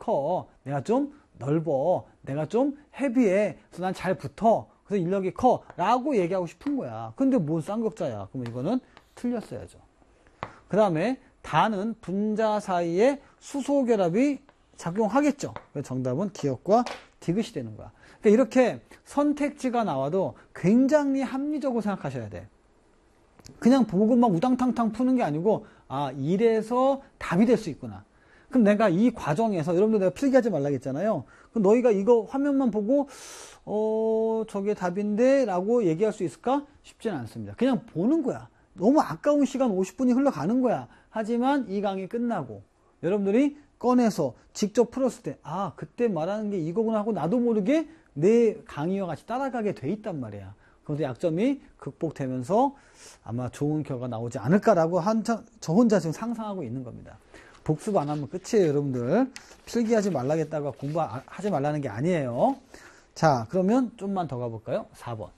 커. 내가 좀 넓어. 내가 좀 헤비해. 그래서 난 잘 붙어. 그래서 인력이 커. 라고 얘기하고 싶은 거야. 근데 뭔 쌍극자야. 그럼 이거는 틀렸어야죠. 그 다음에 다는 분자 사이에 수소결합이 작용하겠죠. 그래서 정답은 기역과 디귿이 되는 거야. 그러니까 이렇게 선택지가 나와도 굉장히 합리적으로 생각하셔야 돼. 그냥 보고 막 우당탕탕 푸는 게 아니고, 아, 이래서 답이 될 수 있구나. 그럼 내가 이 과정에서, 여러분들 내가 필기하지 말라고 했잖아요. 그럼 너희가 이거 화면만 보고, 저게 답인데? 라고 얘기할 수 있을까? 쉽지는 않습니다. 그냥 보는 거야. 너무 아까운 시간 50분이 흘러가는 거야. 하지만 이 강의 끝나고, 여러분들이 꺼내서 직접 풀었을 때, 아, 그때 말하는 게 이거구나 하고 나도 모르게 내 강의와 같이 따라가게 돼 있단 말이야. 그런데 약점이 극복되면서 아마 좋은 결과가 나오지 않을까라고 저 혼자 지금 상상하고 있는 겁니다. 복습 안 하면 끝이에요, 여러분들. 필기하지 말라겠다고 공부하지 말라는 게 아니에요. 자, 그러면 좀만 더 가볼까요? 4번.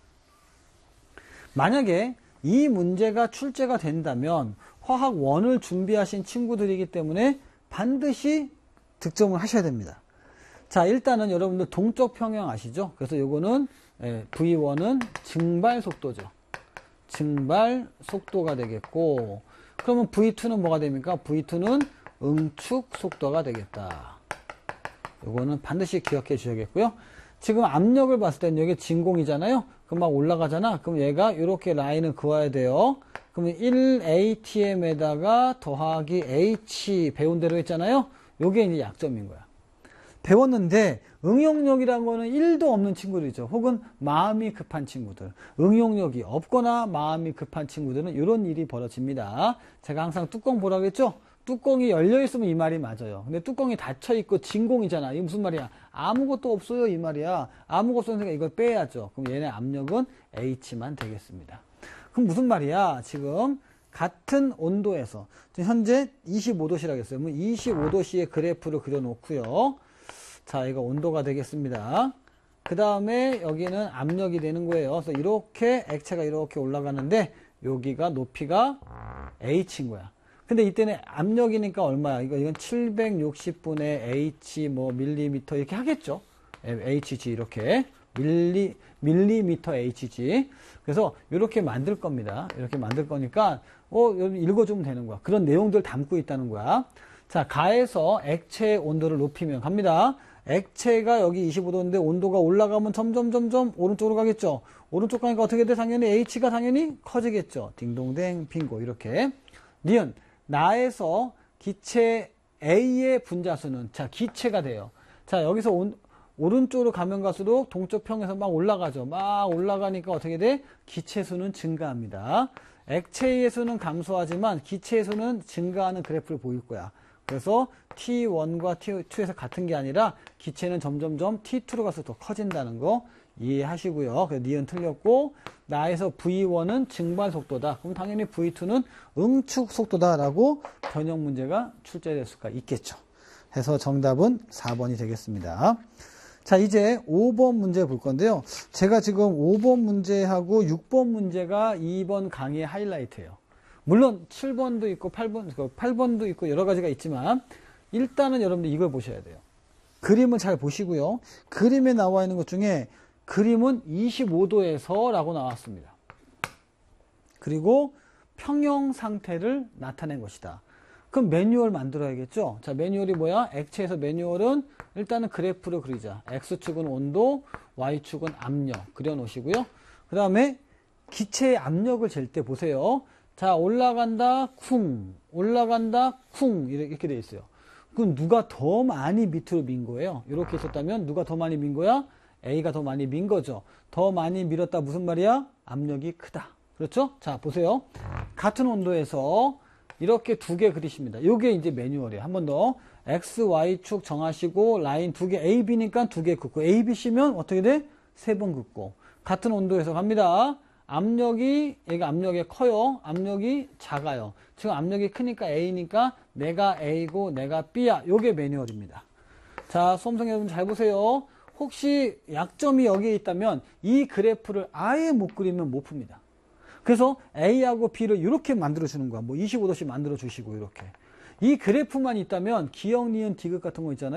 만약에 이 문제가 출제가 된다면 화학 1을 준비하신 친구들이기 때문에 반드시 득점을 하셔야 됩니다. 자, 일단은 여러분들 동적 평형 아시죠? 그래서 요거는 V1은 증발 속도죠. 증발 속도가 되겠고, 그러면 V2는 뭐가 됩니까? V2는 응축 속도가 되겠다. 요거는 반드시 기억해 주셔야겠고요. 지금 압력을 봤을 때는 여기 진공이잖아요. 그럼 막 올라가잖아. 그럼 얘가 이렇게 라인을 그어야 돼요. 그러면 1atm에다가 더하기 h 배운 대로 했잖아요. 요게 이제 약점인 거야. 배웠는데 응용력이란 거는 1도 없는 친구들이죠. 혹은 마음이 급한 친구들. 응용력이 없거나 마음이 급한 친구들은 이런 일이 벌어집니다. 제가 항상 뚜껑 보라고 했죠? 뚜껑이 열려있으면 이 말이 맞아요. 근데 뚜껑이 닫혀있고 진공이잖아. 이게 무슨 말이야? 아무것도 없어요, 이 말이야. 아무것도 없으니까 이걸 빼야죠. 그럼 얘네 압력은 H만 되겠습니다. 그럼 무슨 말이야? 지금 같은 온도에서 현재 25도씨라고 했어요. 그럼 25도씨의 그래프를 그려놓고요. 자, 이거 온도가 되겠습니다. 그 다음에 여기는 압력이 되는 거예요. 그래서 이렇게 액체가 이렇게 올라가는데 여기가 높이가 H인 거야. 근데 이때는 압력이니까 얼마야? 이건 760분의 H 뭐 밀리미터 이렇게 하겠죠. HG 이렇게 밀리미터 HG. 그래서 이렇게 만들 겁니다. 이렇게 만들 거니까 여기 읽어주면 되는 거야. 그런 내용들 담고 있다는 거야. 자, 가에서 액체의 온도를 높이면 갑니다. 액체가 여기 25도인데 온도가 올라가면 점점 오른쪽으로 가겠죠. 오른쪽 가니까 어떻게 돼? 당연히 H가 당연히 커지겠죠. 딩동댕 빙고 이렇게. 니은 나에서 기체 A의 분자수는 자 기체가 돼요. 자, 여기서 오른쪽으로 가면 갈수록 동쪽 평에서 막 올라가죠. 막 올라가니까 어떻게 돼? 기체수는 증가합니다. 액체의 수는 감소하지만 기체의 수는 증가하는 그래프를 보일 거야. 그래서 T1과 T2에서 같은 게 아니라 기체는 점점점 T2로 가서 더 커진다는 거 이해하시고요. 그래서 니은 틀렸고, 나에서 V1은 증발 속도다. 그럼 당연히 V2는 응축 속도다라고 변형 문제가 출제될 수가 있겠죠. 해서 정답은 4번이 되겠습니다. 자, 이제 5번 문제 볼 건데요. 제가 지금 5번 문제하고 6번 문제가 2번 강의의 하이라이트예요. 물론 7번도 있고 8번도 있고 여러 가지가 있지만 일단은 여러분들 이걸 보셔야 돼요. 그림을 잘 보시고요. 그림에 나와 있는 것 중에 그림은 25도에서 라고 나왔습니다. 그리고 평형 상태를 나타낸 것이다. 그럼 매뉴얼 만들어야겠죠. 자, 매뉴얼이 뭐야? 액체에서 매뉴얼은 일단은 그래프를 그리자. X축은 온도, Y축은 압력 그려 놓으시고요. 그 다음에 기체의 압력을 잴 때 보세요. 자, 올라간다 쿵, 올라간다 쿵 이렇게 돼 있어요. 그럼 누가 더 많이 밑으로 민 거예요? 이렇게 있었다면 누가 더 많이 민 거야? A가 더 많이 민 거죠. 더 많이 밀었다 무슨 말이야? 압력이 크다. 그렇죠? 자, 보세요. 같은 온도에서 이렇게 두 개 그리십니다. 요게 이제 매뉴얼이에요. 한 번 더. X, Y축 정하시고 라인 두 개 A, B니까 두 개 긋고 A, B, C면 어떻게 돼? 세 번 긋고 같은 온도에서 갑니다. 얘가 압력이 커요. 압력이 작아요. 지금 압력이 크니까 A니까 내가 A고 내가 B야. 요게 매뉴얼입니다. 자, 수험생 여러분 잘 보세요. 혹시 약점이 여기에 있다면 이 그래프를 아예 못 그리면 못 풉니다. 그래서 A하고 B를 이렇게 만들어 주는 거야. 뭐 25도씩 만들어 주시고 이렇게. 이 그래프만 있다면 기역, 니은, 디귿 같은 거 있잖아요.